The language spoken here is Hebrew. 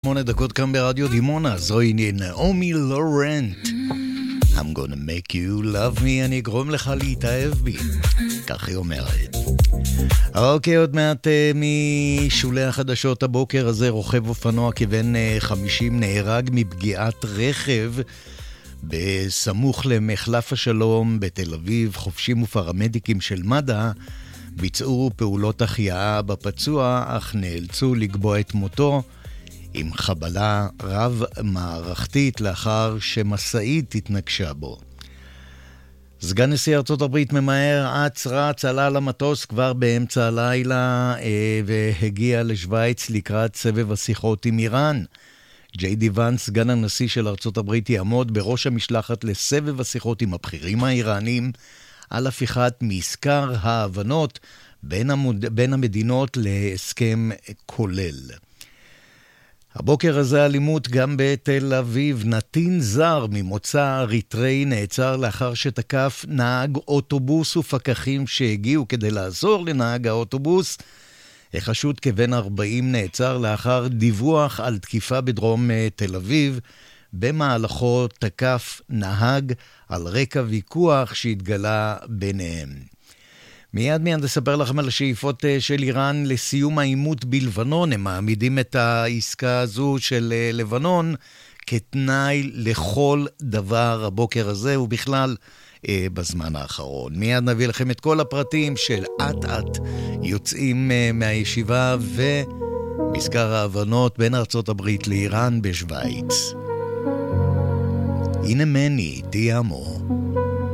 8 כאן ברדיו דימונה, זוהי נעמי לורנט. I'm gonna make you love me, אני אגרום לך להתאהב בי, כך היא אומרת. אוקיי, עוד מעט משולי החדשות הבוקר הזה, רוכב אופנוע כבן 50 נהרג מפגיעת רכב בסמוך למחלף השלום בתל אביב. חופשים ופרמדיקים של מד"א ביצעו פעולות החייאה בפצוע, אך נאלצו לקבוע את מותו עם חבלה רב מערכתית לאחר שמסעית התנגשה בו. סגן נשיא ארצות הברית ממהר, רץ, עלה למטוס כבר באמצע הלילה והגיע לשוויץ לקראת סבב השיחות עם איראן. ג'יי די ונס, סגן הנשיא של ארצות הברית, יעמוד בראש המשלחת לסבב השיחות עם הבכירים האיראנים על הפיכת מזכר ההבנות בין המדינות להסכם כולל. הבוקר הזה אלימות גם בתל אביב. נתין זר ממוצא אריתראי נעצר לאחר שתקף נהג אוטובוס ופקחים שהגיעו כדי לעזור לנהג האוטובוס. החשוד כבן 40 נעצר לאחר דיווח על תקיפה בדרום תל אביב, במהלכו תקף נהג על רקע ויכוח שהתגלה ביניהם. מיד נספר לכם על השאיפות של איראן לסיום העימות בלבנון. הם מעמידים את העסקה הזו של לבנון כתנאי לכל דבר הבוקר הזה ובכלל בזמן האחרון. מיד נביא לכם את כל הפרטים של עט יוצאים מהישיבה ומזכר ההבנות בין ארצות הברית לאיראן בשוויץ. הנה מני, דיאמו.